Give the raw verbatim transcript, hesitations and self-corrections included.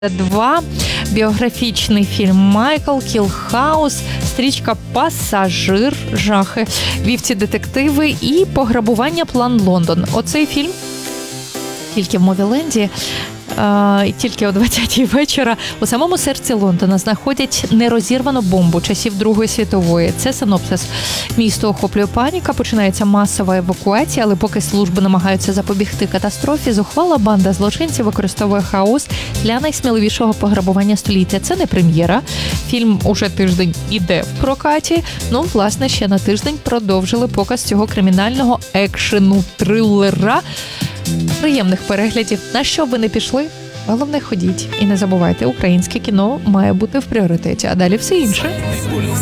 Два біографічний фільм Майкл Кілхаус, стрічка Пасажир, жахи, вівці детективи і пограбування план Лондон. Оцей фільм тільки в Мовіленді, е, тільки о двадцятій вечора у самому серці Лондона знаходять нерозірвану бомбу часів Другої світової. Це синопсис. Місто охоплює паніка, починається масова евакуація, але поки служби намагаються запобігти катастрофі, зухвала банда злочинців використовує хаос для найсміливішого пограбування століття. Це не прем'єра. Фільм уже тиждень іде в прокаті. Ну, власне, ще на тиждень продовжили показ цього кримінального екшену трилера. Приємних переглядів. На що б ви не пішли? Головне, ходіть. І не забувайте, українське кіно має бути в пріоритеті, а далі все інше.